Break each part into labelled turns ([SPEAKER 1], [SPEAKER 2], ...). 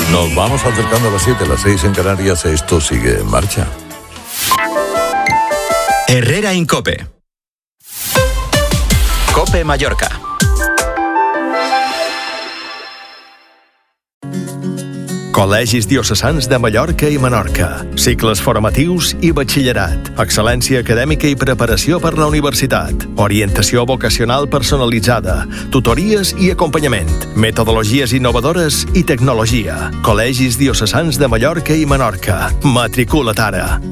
[SPEAKER 1] Nos vamos acercando a las 7, las 6 en Canarias. Esto sigue en marcha.
[SPEAKER 2] Herrera Incope. Cope Mallorca.
[SPEAKER 3] Col·legis diocesans de Mallorca i Menorca. Cicles formatius i batxillerat. Excel·lència acadèmica i preparació per la universitat. Orientació vocacional personalitzada. Tutories i acompanyament. Metodologies innovadores i tecnologia. Col·legis diocesans de Mallorca i Menorca. Matricula't ara.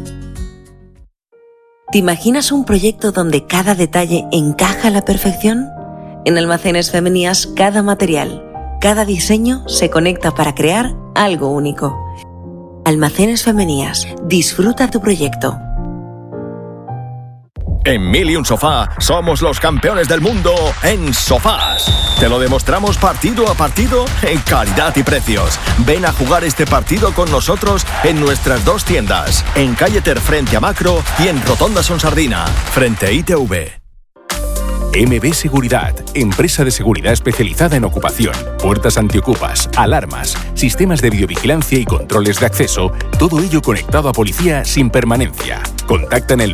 [SPEAKER 4] ¿Te imaginas un proyecto donde cada detalle encaja a la perfección? En Almacenes Femenías, cada material, cada diseño se conecta para crear algo único. Almacenes Femenías. Disfruta tu proyecto.
[SPEAKER 3] En Mil y un Sofá somos los campeones del mundo en sofás. Te lo demostramos partido a partido en calidad y precios. Ven a jugar este partido con nosotros en nuestras dos tiendas, en Calle Ter frente a Macro y en Rotonda Son Sardina, frente a ITV.
[SPEAKER 5] MB Seguridad, empresa de seguridad especializada en ocupación, puertas antiocupas, alarmas, sistemas de videovigilancia y controles de acceso, todo ello conectado a policía sin permanencia. Contacta en el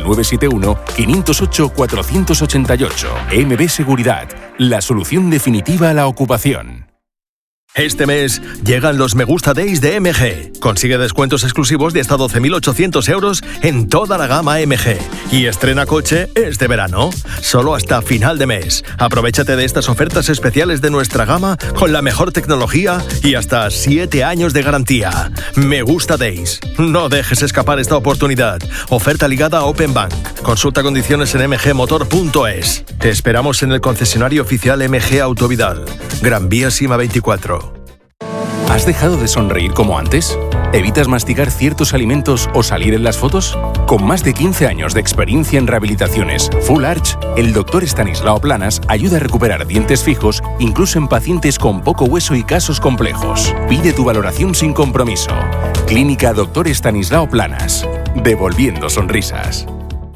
[SPEAKER 5] 971-508-488. MB Seguridad, la solución definitiva a la ocupación.
[SPEAKER 3] Este mes llegan los Me Gusta Days de MG. Consigue descuentos exclusivos de hasta 12.800 euros en toda la gama MG. Y estrena coche este verano, solo hasta final de mes. Aprovéchate de estas ofertas especiales de nuestra gama con la mejor tecnología y hasta 7 años de garantía. Me Gusta Days. No dejes escapar esta oportunidad. Oferta ligada a Open Bank. Consulta condiciones en mgmotor.es. Te esperamos en el concesionario oficial MG Autovidal. Gran Vía Sima 24.
[SPEAKER 5] ¿Has dejado de sonreír como antes? ¿Evitas masticar ciertos alimentos o salir en las fotos? Con más de 15 años de experiencia en rehabilitaciones Full Arch, el Dr. Estanislao Planas ayuda a recuperar dientes fijos incluso en pacientes con poco hueso y casos complejos. Pide tu valoración sin compromiso. Clínica Dr. Estanislao Planas. Devolviendo sonrisas.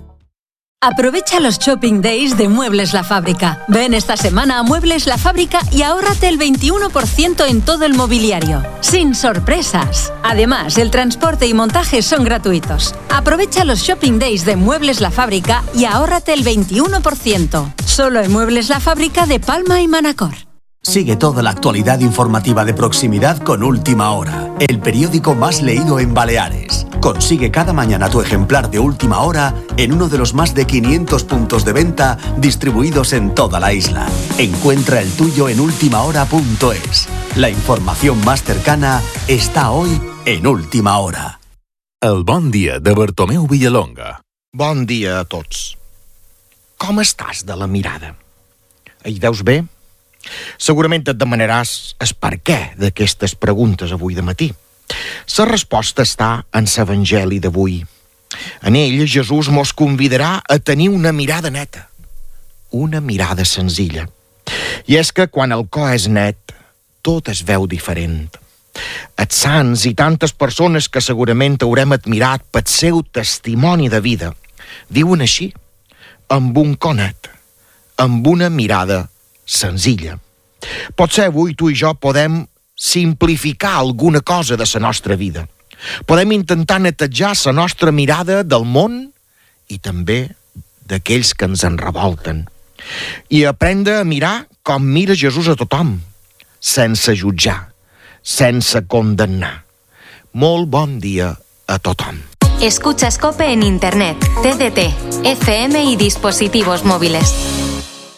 [SPEAKER 6] Aprovecha los Shopping Days de Muebles La Fábrica. Ven esta semana a Muebles La Fábrica y ahórrate el 21% en todo el mobiliario. Sin sorpresas. Además, el transporte y montaje son gratuitos. Aprovecha los Shopping Days de Muebles La Fábrica y ahórrate el 21%. Solo en Muebles La Fábrica de Palma y Manacor.
[SPEAKER 7] Sigue toda la actualidad informativa de proximidad con Última Hora, el periódico más leído en Baleares. Consigue cada mañana tu ejemplar de Última Hora en uno de los más de 500 puntos de venta distribuidos en toda la isla. Encuentra el tuyo en ultimahora.es. La información más cercana está hoy en Última Hora.
[SPEAKER 5] El bon dia de Bartomeu Villalonga.
[SPEAKER 8] Bon dia a tots. Com estàs de la mirada? Hi veus bé? Segurament et demanaràs el per què d'aquestes preguntes avui de matí. La resposta està en l'Evangeli d'avui. En ell, Jesús mos convidarà a tenir una mirada neta, una mirada senzilla. I és que quan el cor és net, tot es veu diferent. Els sants i tantes persones que segurament haurem admirat pel seu testimoni de vida diuen així, amb un cor net, amb una mirada senzilla. Potser avui tu i jo podem simplificar alguna cosa de la nostra vida. Podem intentar netejar la nostra mirada del món i també d'aquells que ens enrevolten. I aprendre a mirar com mira Jesús a tothom, sense jutjar, sense condemnar. Molt bon dia a tothom.
[SPEAKER 9] Escuchas COPE en Internet, TDT, FM y dispositivos móviles.